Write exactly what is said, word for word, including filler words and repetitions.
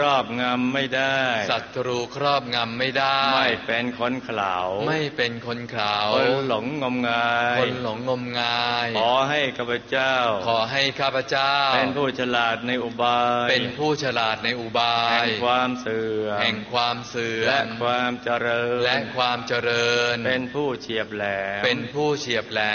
ครอบงำไม่ได้ศัตรูครอบงำไม่ได้ไม่เป็นคนเขลาไม่เป็นคนเขลาคนหลงงมงายคนหลงงมงายขอให้ข้าพเจ้าขอให้ข้าพเจ้าเป็นผู้ฉลาดในอุบายเป็นผู้ฉลาดในอุบายแห่งความเสื่อมแห่งความเสื่อมและความเจริญและความเจริญเป็นผู้เฉียบแหลมเป็นผู้เฉียบแหลม